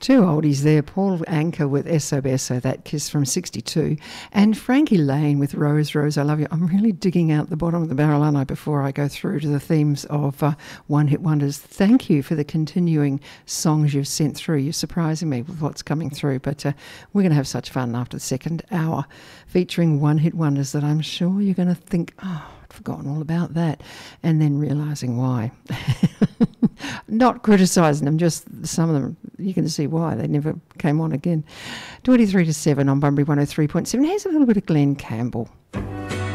Two oldies there, Paul Anka with Eso Beso, that Kiss from 62, and Frankie Lane with Rose, Rose, I Love You. I'm really digging out the bottom of the barrel, aren't I, before I go through to the themes of One Hit Wonders. Thank you for the continuing songs you've sent through. You're surprising me with what's coming through, but we're going to have such fun after the second hour featuring One Hit Wonders that I'm sure you're going to think, oh, I'd forgotten all about that, and then realising why. Not criticising them, just some of them, you can see why they never came on again. 23 to 7 on Bunbury 103.7. Here's a little bit of Glenn Campbell.